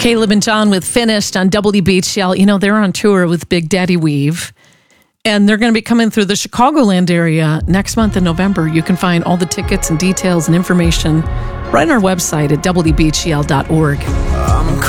Caleb and John with Finished on WBHL. You know, they're on tour with Big Daddy Weave, and they're going to be coming through the Chicagoland area next month in November. You can find all the tickets and details and information right on our website at WBHL.org.